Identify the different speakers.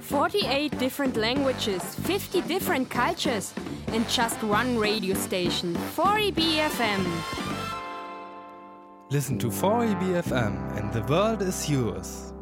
Speaker 1: 48 different languages, 50 different cultures, and just one radio station, 4EB FM.
Speaker 2: Listen to 4EB FM and the world is yours.